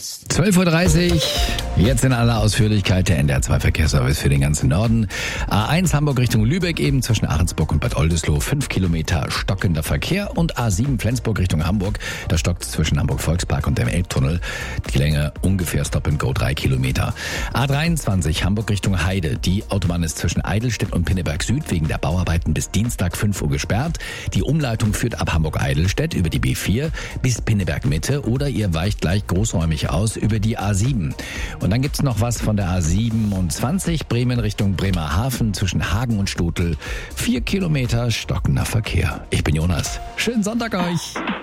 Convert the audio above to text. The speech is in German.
12.30 Uhr, jetzt in aller Ausführlichkeit der NDR 2 Verkehrsservice für den ganzen Norden. A1 Hamburg Richtung Lübeck eben zwischen Ahrensburg und Bad Oldesloe 5 Kilometer stockender Verkehr und A7 Flensburg Richtung Hamburg, da stockt zwischen Hamburg Volkspark und dem Elbtunnel die Länge ungefähr Stop and Go 3 Kilometer. A23 Hamburg Richtung Heide, die Autobahn ist zwischen Eidelstedt und Pinneberg Süd wegen der Bauarbeiten bis Dienstag 5 Uhr gesperrt. Die Umleitung führt ab Hamburg-Eidelstedt über die B4 bis Pinneberg Mitte oder ihr weicht gleich großräumig aus über die A7. Und dann gibt's noch was von der A27 Bremen Richtung Bremerhaven zwischen Hagen und Stotel. 4 Kilometer stockender Verkehr. Ich bin Jonas. Schönen Sonntag euch.